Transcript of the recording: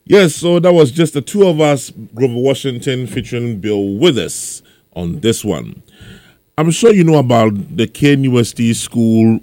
Yes, so that was just the two of us, Grover Washington featuring Bill Withers on this one. I'm sure you know about the KNUST school